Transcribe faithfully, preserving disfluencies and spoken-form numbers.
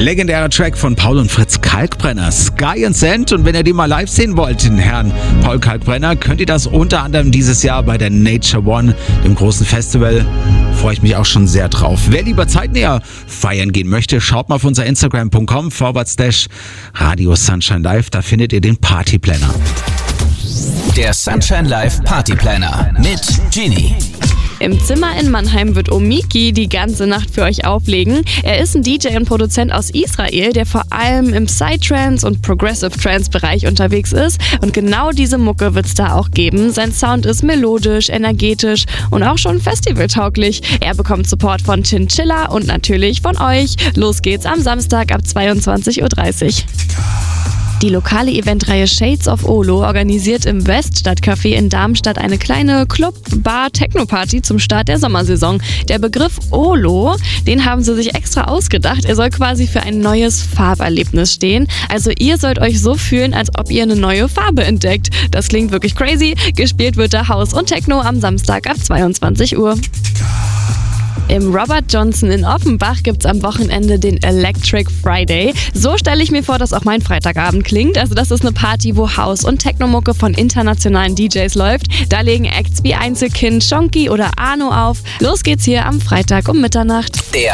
Legendärer Track von Paul und Fritz Kalkbrenner, Sky and Sand. Und wenn ihr die mal live sehen wollt, den Herrn Paul Kalkbrenner, könnt ihr das unter anderem dieses Jahr bei der Nature One, dem großen Festival. Freue ich mich auch schon sehr drauf. Wer lieber zeitnäher feiern gehen möchte, schaut mal auf unser Instagram punkt com forward slash Radio Sunshine Live. Da findet ihr den Partyplanner. Der Sunshine Live Partyplanner mit Genie. Im Zimmer in Mannheim wird Omiki die ganze Nacht für euch auflegen. Er ist ein D J und Produzent aus Israel, der vor allem im Psytrance und Progressive Trance Bereich unterwegs ist. Und genau diese Mucke wird es da auch geben. Sein Sound ist melodisch, energetisch und auch schon festivaltauglich. Er bekommt Support von Chinchilla und natürlich von euch. Los geht's am Samstag ab zweiundzwanzig Uhr dreißig. Die lokale Eventreihe Shades of Olo organisiert im Weststadtcafé in Darmstadt eine kleine Club-Bar-Techno-Party zum Start der Sommersaison. Der Begriff Olo, den haben sie sich extra ausgedacht. Er soll quasi für ein neues Farberlebnis stehen. Also ihr sollt euch so fühlen, als ob ihr eine neue Farbe entdeckt. Das klingt wirklich crazy. Gespielt wird da House und Techno am Samstag ab zweiundzwanzig Uhr. Im Robert Johnson in Offenbach gibt's am Wochenende den Electric Friday. So stelle ich mir vor, dass auch mein Freitagabend klingt. Also das ist eine Party, wo House- und Technomucke von internationalen D Js läuft. Da legen Acts wie Einzelkind, Shonky oder Arno auf. Los geht's hier am Freitag um Mitternacht. Der